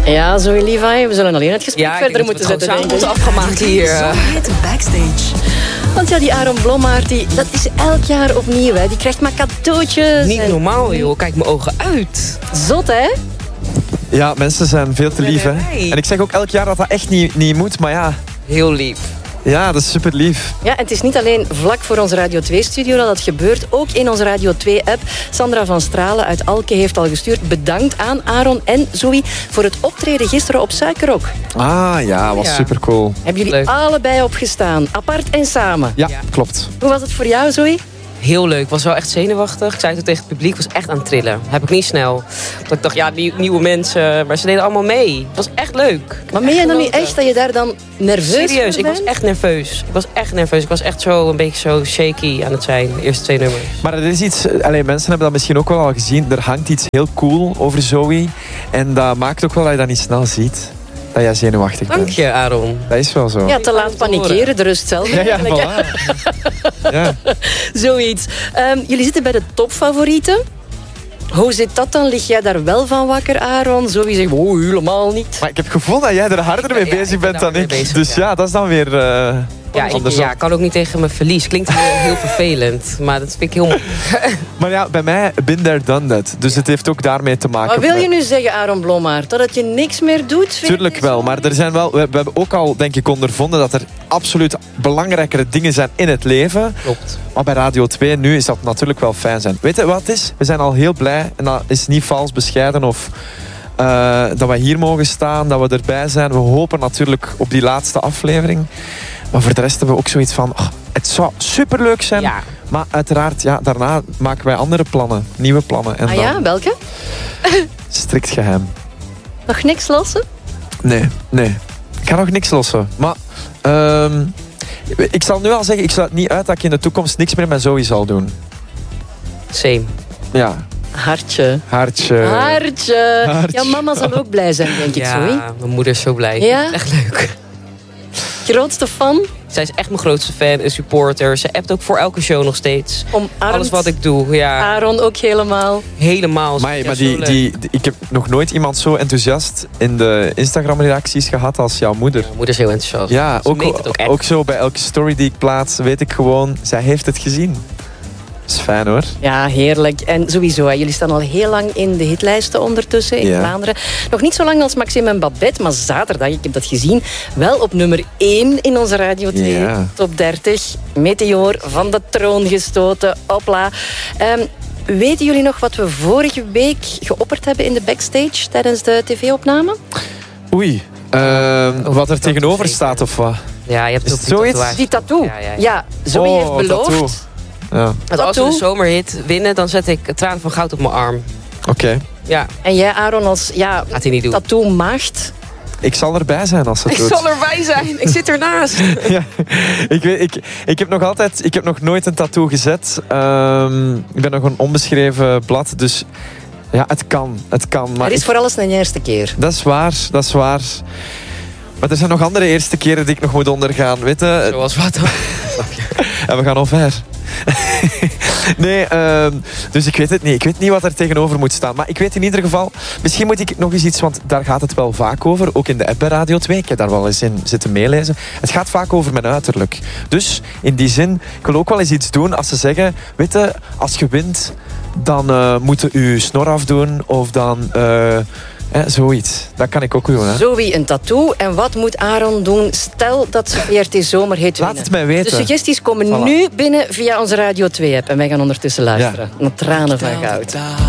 Ja, Zoe Levi, we zullen alleen het gesprek verder moeten zetten. Ja, ik moeten afgemaakt hier. Zo heet Backstage. Want ja, die Aaron Blommaert, dat is elk jaar opnieuw. Hè. Die krijgt maar cadeautjes. Niet normaal, joh. Kijk mijn ogen uit. Zot, hè? Ja, mensen zijn veel te lief, hè. En ik zeg ook elk jaar dat dat echt niet moet, maar ja. Heel lief. Ja, dat is super lief. Ja, en het is niet alleen vlak voor onze Radio 2-studio dat het gebeurt. Ook in onze Radio 2-app. Sandra van Stralen uit Alke heeft al gestuurd. Bedankt aan Aaron en Zoe voor het optreden gisteren op Suikerrok. Ah ja, was super cool. Hebben jullie allebei opgestaan? Apart en samen? Ja, klopt. Hoe was het voor jou, Zoe? Heel leuk. Ik was wel echt zenuwachtig. Ik zei het tegen het publiek. Ik was echt aan het trillen. Heb ik niet snel. Dat ik dacht, ja, nieuwe mensen. Maar ze deden allemaal mee. Het was echt leuk. Maar meen je dan niet echt dat je daar dan nerveus Serieus, voor ik was echt nerveus. Ik was echt zo een beetje zo shaky aan het zijn. De eerste 2 nummers. Maar er is iets... mensen hebben dat misschien ook wel al gezien. Er hangt iets heel cool over Zoe. En dat maakt ook wel dat je dat niet snel ziet. Dat jij zenuwachtig bent. Dank je, Aaron. Dat is wel zo. Ja, te laat panikeren, de rust zelf. Ja, voilà. Ja. Zoiets. Jullie zitten bij de topfavorieten. Hoe zit dat dan? Lig jij daar wel van wakker, Aaron? Zowie zegt, oh, helemaal niet. Maar ik heb het gevoel dat jij er harder mee bezig bent dan ik. Dus ja, dat is dan weer... ik kan ook niet tegen mijn verlies. Klinkt heel vervelend, maar dat vind ik heel moeilijk. Maar ja, bij mij, been there, done that. Dus het heeft ook daarmee te maken. Wat wil je nu zeggen, Aaron Blommaert? Dat het je niks meer doet? Tuurlijk wel, maar er zijn wel, we hebben ook al, denk ik, ondervonden dat er absoluut belangrijkere dingen zijn in het leven. Klopt. Maar bij Radio 2 nu is dat natuurlijk wel fijn zijn. Weet je wat het is? We zijn al heel blij, en dat is niet vals bescheiden of... dat wij hier mogen staan, dat we erbij zijn. We hopen natuurlijk op die laatste aflevering. Maar voor de rest hebben we ook zoiets van... het zou superleuk zijn. Ja. Maar uiteraard, daarna maken wij andere plannen. Nieuwe plannen. En ja, welke? Strikt geheim. Nog niks lossen? Nee. Ik ga nog niks lossen. Maar ik zal nu al zeggen... Ik sluit niet uit dat ik in de toekomst niks meer met Zoe zal doen. Same. Ja. Hartje. Ja, mama zal ook blij zijn, denk ik, Zoe. Ja, mijn moeder is zo blij. Ja? Echt leuk. Grootste fan? Zij is echt mijn grootste fan, een supporter. Ze appt ook voor elke show nog steeds. Omarmt alles wat ik doe, ja. Aaron ook helemaal. Helemaal. Maar ik heb nog nooit iemand zo enthousiast in de Instagram-reacties gehad als jouw moeder. Mijn moeder is heel enthousiast. Ja, ook zo bij elke story die ik plaats, weet ik gewoon, zij heeft het gezien. Dat is fijn, hoor. Ja, heerlijk. En sowieso, jullie staan al heel lang in de hitlijsten ondertussen in Vlaanderen. Nog niet zo lang als Maxime en Babette, maar zaterdag, ik heb dat gezien, wel op nummer 1 in onze Radio 2 top 30. Meteor van de troon gestoten. Hopla. Weten jullie nog wat we vorige week geopperd hebben in de backstage tijdens de tv-opname? Oei. Wat er tegenover staat of wat? Ja, je hebt is ook het zoiets? Die tattoo. Ja, Zoe heeft beloofd. Tattoo. Ja. Als we de zomerhit winnen, dan zet ik tranen van goud op mijn arm. Oké. Ja. En jij, Aaron, als gaat hij niet doen. tattoo-maagd? Ik zal erbij zijn als het doet. Ik zal erbij zijn. Ik zit ernaast. Ja, ik heb nog nooit een tattoo gezet. Ik ben nog een onbeschreven blad, dus ja, het kan. Maar er is voor alles een eerste keer. Dat is waar. Maar er zijn nog andere eerste keren die ik nog moet ondergaan, weet je? Zoals wat dan? En we gaan al ver. Nee, dus ik weet het niet. Ik weet niet wat er tegenover moet staan. Maar ik weet in ieder geval... Misschien moet ik nog eens iets... Want daar gaat het wel vaak over. Ook in de app bij Radio 2. Ik heb daar wel eens in zitten meelezen. Het gaat vaak over mijn uiterlijk. Dus in die zin... Ik wil ook wel eens iets doen als ze zeggen... Weet je, als je wint... Dan moet je je snor afdoen. Of dan... zoiets. Dat kan ik ook doen. Hè. Zowie een tattoo. En wat moet Aaron doen? Stel dat ze VRT Zomerhit winnen. Laat het mij weten. De suggesties komen nu binnen via onze Radio 2-app. En wij gaan ondertussen luisteren. Naar tranen van goud.